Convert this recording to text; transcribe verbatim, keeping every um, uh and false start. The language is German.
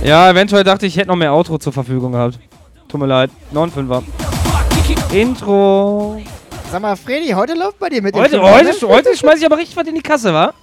Ja, eventuell dachte ich, ich hätte noch mehr Outro zur Verfügung gehabt. Tut mir leid. neun fünfer. Intro. Sag mal, Freddy, heute läuft bei dir mit dem Heute, Fünfer, heute, ne? heute schmeiß ich aber richtig was in die Kasse, wa?